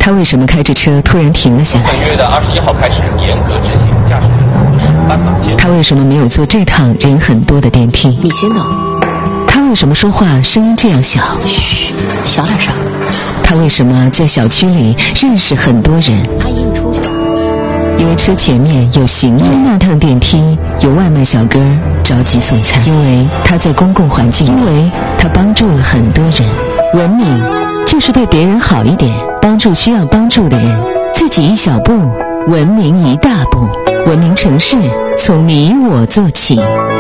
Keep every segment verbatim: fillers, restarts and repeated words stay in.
他为什么开着车突然停了下来？ 本月的二十一号开始严格执行驾驶员的是斑马线。 他为什么没有坐这趟人很多的电梯？ 你先走。 他为什么说话声音这样小？ 嘘，小点声。 他为什么在小区里认识很多人？ 阿姨，你出去。 因为车前面有行人，因为那趟电梯有外卖小哥着急送餐，因为他在公共环境，因为他帮助了很多人。文明就是对别人好一点，帮助需要帮助的人，自己一小步，文明一大步。文明城市从你我做起。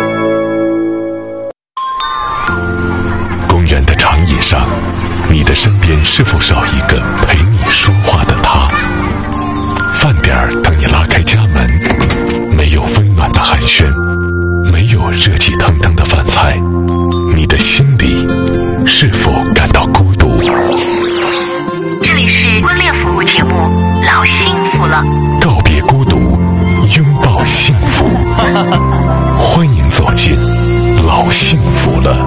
公园的长椅上，你的身边是否少一个陪你说话的他？饭点儿等你拉开家门，没有温暖的寒暄，没有热气腾腾的饭菜，你的心里是否感到孤独？ 这里是婚恋服务节目《老幸福了》， 告别孤独，拥抱幸福。欢迎走进老幸福了。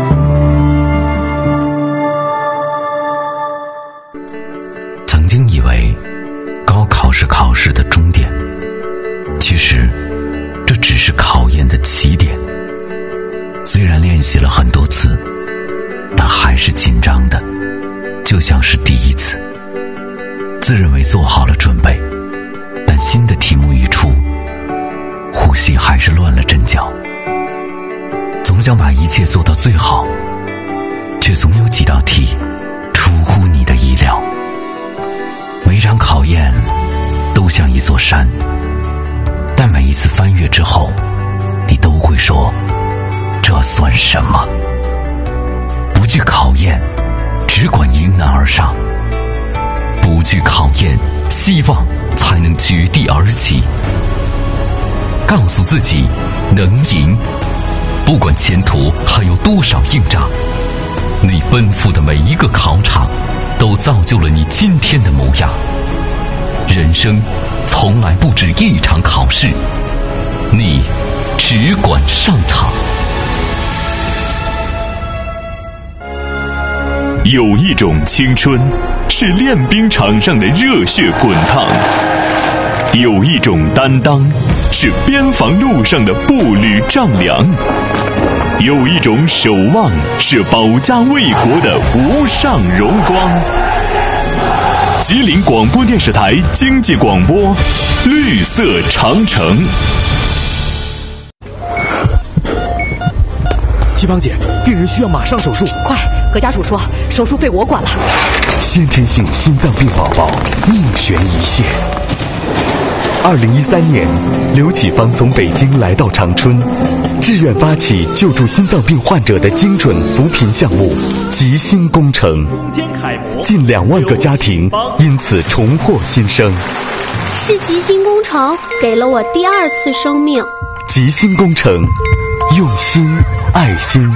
曾经以为高考是考试的终点，其实这只是考验的起点。虽然练习了很多次，但还是紧张的，就像是第一次。自认为做好了准备，但新的题目一出，呼吸还是乱了阵脚。总想把一切做到最好，却总有几道题出乎你的意料。每场考验都像一座山，但每一次翻越之后，你都会说，这算什么？不惧考验，只管迎难而上。不惧考验，希望才能绝地而起。告诉自己能赢，不管前途还有多少硬仗，你奔赴的每一个考场都造就了你今天的模样。人生从来不止一场考试，你只管上场。 有一种青春是练兵场上的热血滚烫，有一种担当是边防路上的步履丈量，有一种守望是保家卫国的无上荣光。吉林广播电视台经济广播，绿色长城。 七芳姐，病人需要马上手术， 快和家属说，手术费我管了。 先天性心脏病宝宝命悬一线。二零一三年，刘启芳从北京来到长春，志愿发起救助心脏病患者的精准扶贫项目“吉心工程”，近两万个家庭因此重获新生。 是吉心工程给了我第二次生命。 吉心工程，用心爱心。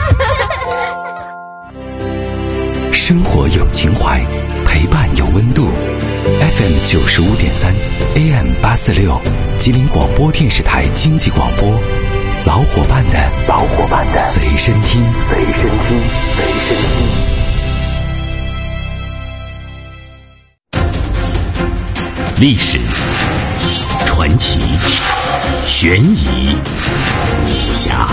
生活有情怀，陪伴有温度。F M 九十五点三 ，A M 八四六，吉林广播电视台经济广播，老伙伴的老伙伴的随身听， 随身听，随身听。历史、传奇、悬疑、武侠，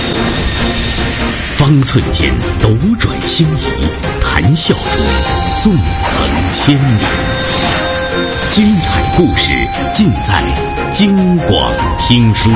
方寸间斗转星移，谈笑中纵横千年。精彩故事尽在京广听书。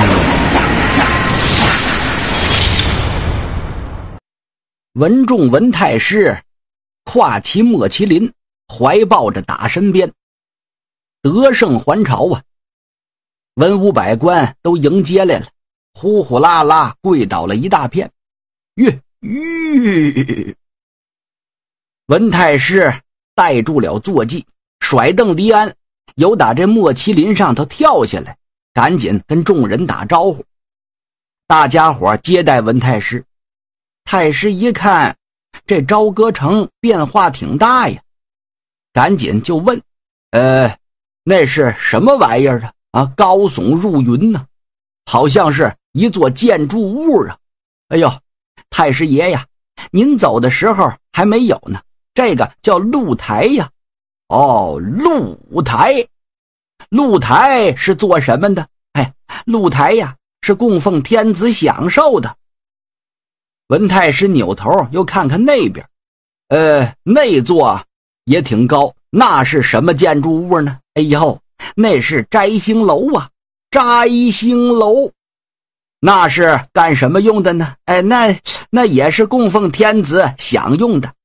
文仲文太师跨骑莫麒麟，怀抱着打身鞭，得胜还朝啊！文武百官都迎接来了，呼呼啦啦跪倒了一大片。吁吁！文太师带住了坐骑，甩蹬离鞍，由打这莫麒麟上头跳下来，赶紧跟众人打招呼。大家伙接待文太师，太师一看这朝歌城变化挺大呀，赶紧就问：呃，那是什么玩意儿啊？啊，高耸入云呢、啊，好像是一座建筑物啊！哎呦，太师爷呀，您走的时候还没有呢，这个叫露台呀。 哦，露台。露台是做什么的？哎，露台呀，是供奉天子享受的。文太师扭头又看看那边，呃，那座也挺高，那是什么建筑物呢？哎呦，那是摘星楼啊，摘星楼。那是干什么用的呢？哎，那那也是供奉天子享用的。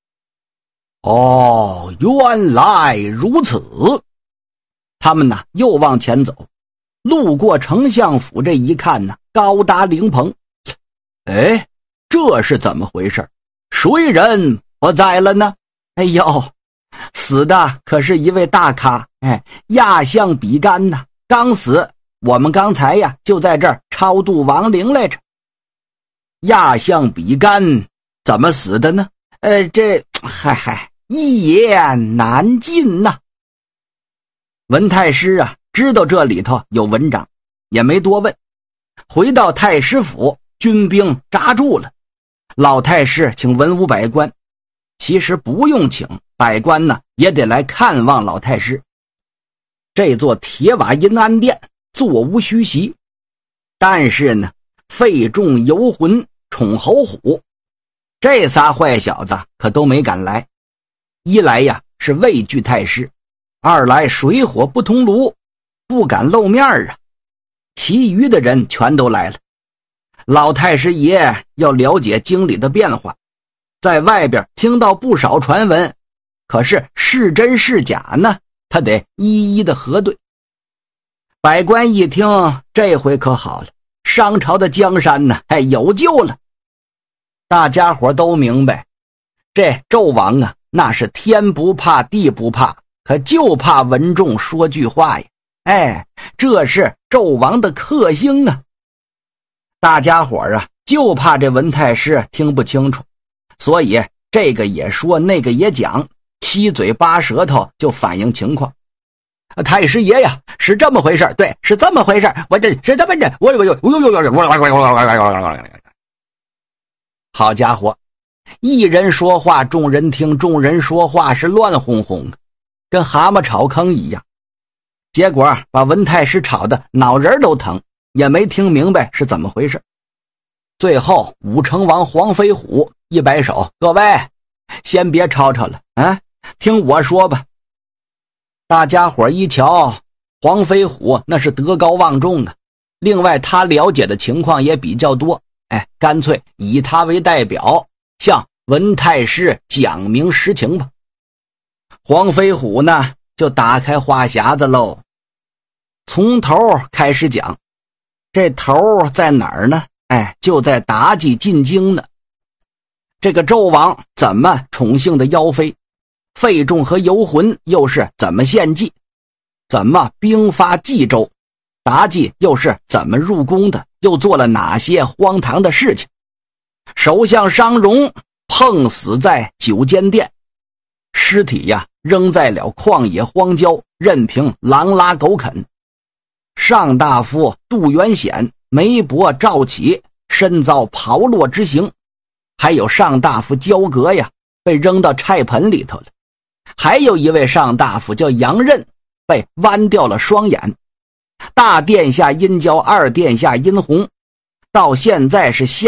哦，原来如此。他们呢又往前走，路过丞相府，这一看呢，高大灵棚。哎，这是怎么回事？谁人不在了呢？哎呦，死的可是一位大咖，哎，亚相比干呐，刚死。我们刚才呀就在这儿超度亡灵来着。亚相比干怎么死的呢？呃，这嗨嗨，一言难尽呐、啊。文太师啊，知道这里头有文章，也没多问。回到太师府，军兵扎住了。老太师请文武百官，其实不用请，百官呢也得来看望老太师。这座铁瓦阴安殿座无虚席，但是呢，费仲、游魂、宠侯虎这仨坏小子可都没敢来。一来呀是畏惧太师，二来水火不同炉，不敢露面啊。其余的人全都来了。老太师爷要了解京里的变化，在外边听到不少传闻，可是是真是假呢，他得一一的核对。百官一听，这回可好了，商朝的江山呢，哎，有救了。大家伙都明白，这纣王啊，那是天不怕地不怕，可就怕文仲说句话呀。哎，这是纣王的克星啊。大家伙啊，就怕这文太师听不清楚，所以这个也说，那个也讲，七嘴八舌头就反映情况。太师爷呀，是这么回事，对，是这么回事，我这是这么着，我我我我我好家伙，一人说话众人听，众人说话是乱哄哄，跟蛤蟆炒坑一样。结果把文太师吵得脑仁都疼，也没听明白是怎么回事。最后武成王黄飞虎一摆手，各位先别吵吵了啊，听我说吧。大家伙一瞧，黄飞虎那是德高望重啊，另外他了解的情况也比较多，哎，干脆以他为代表，向文太师讲明实情吧。黄飞虎呢就打开话匣子喽，从头开始讲。这头在哪儿呢？哎，就在妲己进京呢。这个纣王怎么宠幸的妖妃，费仲和游魂又是怎么献计，怎么兵发冀州，妲己又是怎么入宫的，又做了哪些荒唐的事情。首相商容碰死在九间殿，尸体呀扔在了旷野荒郊，任凭狼拉狗啃。上大夫杜元显、梅伯赵启身遭炮烙之刑，还有上大夫焦阁呀被扔到菜盆里头了，还有一位上大夫叫杨任，被剜掉了双眼。大殿下殷郊，二殿下殷红，到现在是下